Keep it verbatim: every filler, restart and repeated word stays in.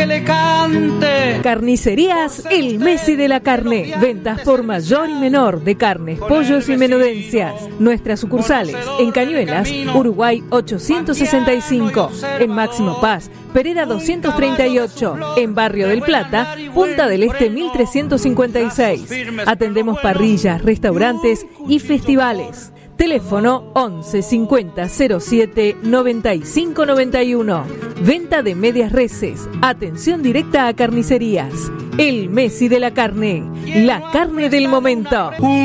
le cante. Carnicerías El Messi de la Carne. Ventas por mayor y menor de carnes, pollos y menudencias. Nuestras sucursales en Cañuelas, Uruguay ochocientos sesenta y cinco. En Máximo Paz, Pereda doscientos treinta y ocho. En Barrio del Plata, Punta del Este mil trescientos cincuenta y seis. Atendemos parrillas, restaurantes y festivales. Teléfono once cincuenta cero siete noventa y cinco noventa y uno. Venta de medias reses. Atención directa a carnicerías. El Messi de la Carne. La carne del momento.